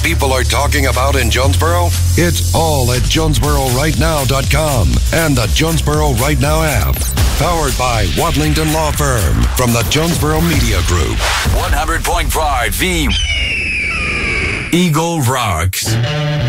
people are talking about in Jonesboro? It's all at JonesboroRightNow.com and the Jonesboro Right Now app. Powered by Wadlington Law Firm from the Jonesboro Media Group. 100.5 The Eagle Rocks.